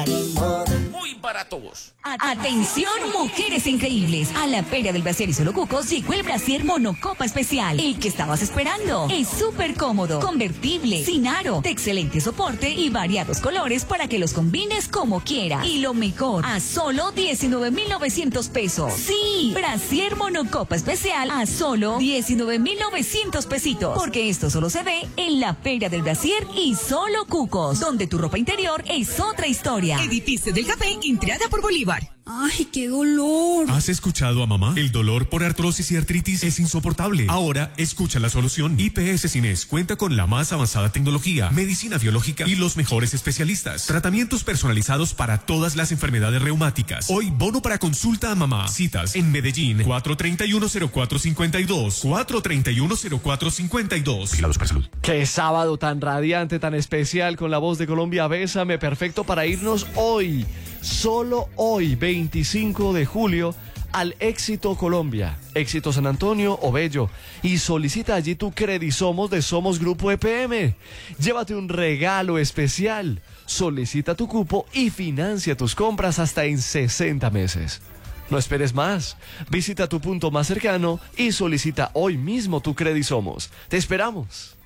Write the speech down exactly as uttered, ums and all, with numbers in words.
Muy baratos. Atención, mujeres increíbles. A la Feria del Brasier y Solo Cucos llegó el Brasier Monocopa Especial. El que estabas esperando. Es súper cómodo, convertible, sin aro, de excelente soporte y variados colores para que los combines como quieras. Y lo mejor, a solo diecinueve mil novecientos pesos. Sí, Brasier Monocopa Especial a solo diecinueve mil novecientos pesitos. Porque esto solo se ve en la Feria del Brasier y Solo Cucos, donde tu ropa interior es otra historia. Edificio del Café, entrada por Bolívar. ¡Ay, qué dolor! ¿Has escuchado a mamá? El dolor por artrosis y artritis es insoportable. Ahora, escucha la solución. I P S Cines cuenta con la más avanzada tecnología, medicina biológica y los mejores especialistas. Tratamientos personalizados para todas las enfermedades reumáticas. Hoy, bono para consulta a mamá. Citas en Medellín, cuatro treinta y uno cero cuatro cincuenta y dos, cuatro treinta y uno cero cuatro cincuenta y dos. Vigilados para salud. Qué sábado tan radiante, tan especial, con la voz de Colombia. Bésame, perfecto para irnos hoy. Solo hoy, veinticinco de julio, al Éxito Colombia, Éxito San Antonio o Bello, y solicita allí tu Credisomos de Somos Grupo E P M. Llévate un regalo especial, solicita tu cupo y financia tus compras hasta en sesenta meses. No esperes más, visita tu punto más cercano y solicita hoy mismo tu Credisomos. Te esperamos.